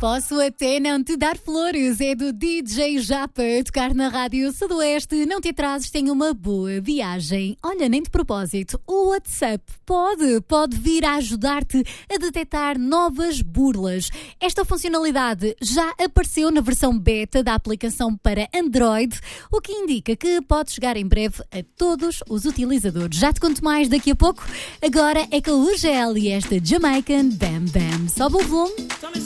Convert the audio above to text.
Posso até não te dar flores, é do DJ Japa a tocar na Rádio Sudoeste. Não te atrases, tenha uma boa viagem. Olha, nem de propósito, o WhatsApp pode vir a ajudar-te a detectar novas burlas. Esta funcionalidade já apareceu na versão beta da aplicação para Android, o que indica que pode chegar em breve a todos os utilizadores. Já te conto mais daqui a pouco. Agora é com o UGL e esta Jamaican Bam Bam. Sobe o volume.